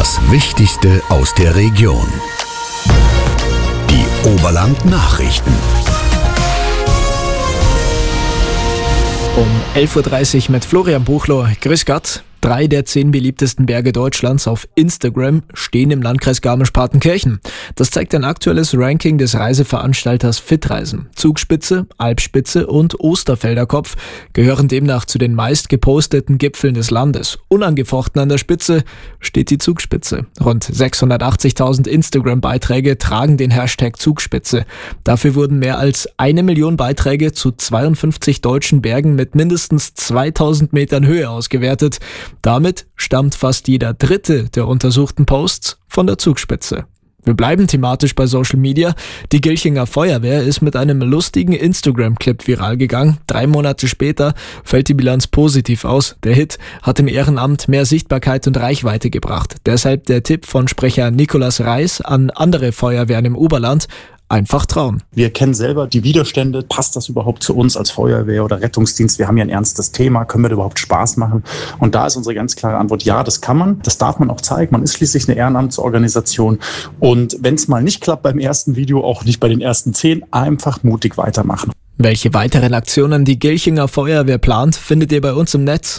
Das Wichtigste aus der Region. Die Oberland-Nachrichten. Um 11.30 Uhr mit Florian Buchloh. Grüß Gott. 3 der 10 beliebtesten Berge Deutschlands auf Instagram stehen im Landkreis Garmisch-Partenkirchen. Das zeigt ein aktuelles Ranking des Reiseveranstalters Fitreisen. Zugspitze, Alpspitze und Osterfelder Kopf gehören demnach zu den meist geposteten Gipfeln des Landes. Unangefochten an der Spitze steht die Zugspitze. Rund 680.000 Instagram-Beiträge tragen den Hashtag Zugspitze. Dafür wurden mehr als 1 Million Beiträge zu 52 deutschen Bergen mit mindestens 2000 Metern Höhe ausgewertet. Damit stammt fast jeder dritte der untersuchten Posts von der Zugspitze. Wir bleiben thematisch bei Social Media. Die Gilchinger Feuerwehr ist mit einem lustigen Instagram-Clip viral gegangen. 3 Monate später fällt die Bilanz positiv aus. Der Hit hat im Ehrenamt mehr Sichtbarkeit und Reichweite gebracht. Deshalb der Tipp von Sprecher Nikolaus Reis an andere Feuerwehren im Oberland: einfach trauen. Wir kennen selber die Widerstände. Passt das überhaupt zu uns als Feuerwehr oder Rettungsdienst? Wir haben ja ein ernstes Thema. Können wir da überhaupt Spaß machen? Und da ist unsere ganz klare Antwort: ja, das kann man. Das darf man auch zeigen. Man ist schließlich eine Ehrenamtsorganisation. Und wenn es mal nicht klappt beim ersten Video, auch nicht bei den ersten 10, einfach mutig weitermachen. Welche weiteren Aktionen die Gilchinger Feuerwehr plant, findet ihr bei uns im Netz.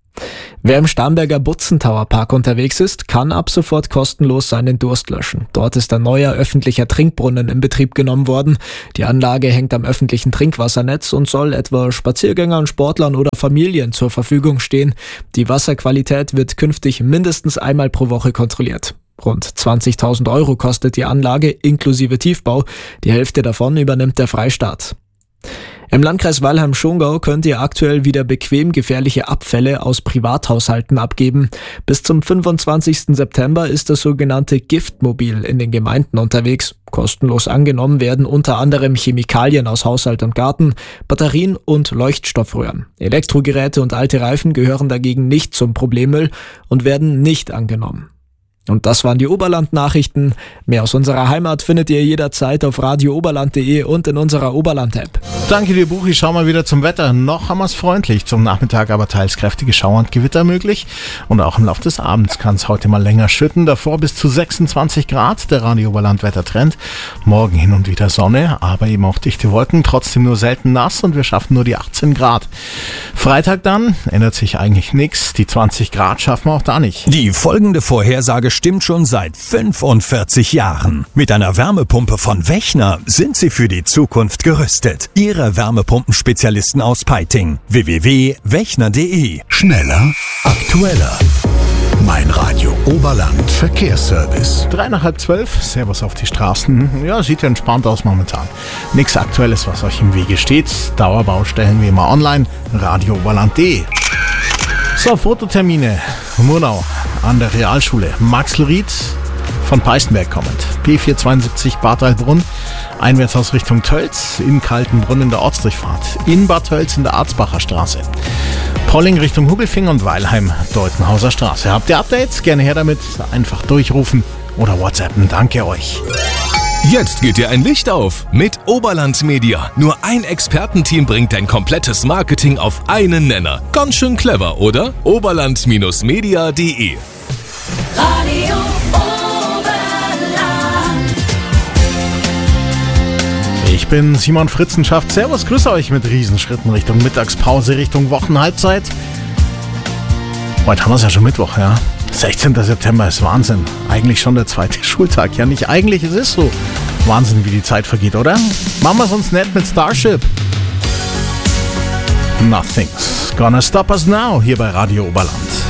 Wer im Starnberger Butzentauer Park unterwegs ist, kann ab sofort kostenlos seinen Durst löschen. Dort ist ein neuer öffentlicher Trinkbrunnen in Betrieb genommen worden. Die Anlage hängt am öffentlichen Trinkwassernetz und soll etwa Spaziergängern, Sportlern oder Familien zur Verfügung stehen. Die Wasserqualität wird künftig mindestens einmal pro Woche kontrolliert. Rund 20.000 Euro kostet die Anlage inklusive Tiefbau. Die Hälfte davon übernimmt der Freistaat. Im Landkreis Weilheim-Schongau könnt ihr aktuell wieder bequem gefährliche Abfälle aus Privathaushalten abgeben. Bis zum 25. September ist das sogenannte Giftmobil in den Gemeinden unterwegs. Kostenlos angenommen werden unter anderem Chemikalien aus Haushalt und Garten, Batterien und Leuchtstoffröhren. Elektrogeräte und alte Reifen gehören dagegen nicht zum Problemmüll und werden nicht angenommen. Und das waren die Oberland-Nachrichten. Mehr aus unserer Heimat findet ihr jederzeit auf radiooberland.de und in unserer Oberland-App. Danke dir, Buchi. Schau mal wieder zum Wetter. Noch haben wir es freundlich. Zum Nachmittag aber teils kräftige Schauer und Gewitter möglich. Und auch im Laufe des Abends kann es heute mal länger schütten. Davor bis zu 26 Grad. Der Radio Oberland-Wettertrend. Morgen hin und wieder Sonne, aber eben auch dichte Wolken. Trotzdem nur selten nass und wir schaffen nur die 18 Grad. Freitag dann ändert sich eigentlich nichts. Die 20 Grad schaffen wir auch da nicht. Die folgende Vorhersage stimmt schon seit 45 Jahren. Mit einer Wärmepumpe von Wechner sind Sie für die Zukunft gerüstet. Ihre Wärmepumpenspezialisten aus Peiting. www.wechner.de. Schneller, aktueller. Mein Radio Oberland Verkehrsservice. 11:03. Servus auf die Straßen. Ja, sieht ja entspannt aus momentan. Nichts Aktuelles, was euch im Wege steht. Dauerbaustellen wie immer online. radiooberland.de. So, Fototermine. Murnau an der Realschule. Maxl Ried von Peißenberg kommend. P472 Bad Heilbrunn. Einwärts aus Richtung Tölz. In Kaltenbrunn in der Ortsdurchfahrt. In Bad Tölz in der Arzbacher Straße. Polling Richtung Hugelfing und Weilheim Deutenhauser Straße. Habt ihr Updates? Gerne her damit. Einfach durchrufen oder WhatsAppen. Danke euch. Jetzt geht dir ein Licht auf mit Oberland Media. Nur ein Expertenteam bringt dein komplettes Marketing auf einen Nenner. Ganz schön clever, oder? Oberland-media.de. Radio Oberland. Ich bin Simon Fritzenschaft. Servus, grüße euch mit Riesenschritten Richtung Mittagspause, Richtung Wochenhalbzeit. Heute haben wir es ja schon Mittwoch, ja. 16. September ist Wahnsinn. Eigentlich schon der 2. Schultag. Ja, nicht eigentlich, es ist so. Wahnsinn, wie die Zeit vergeht, oder? Machen wir es uns nett mit Starship. Nothing's gonna stop us now hier bei Radio Oberland.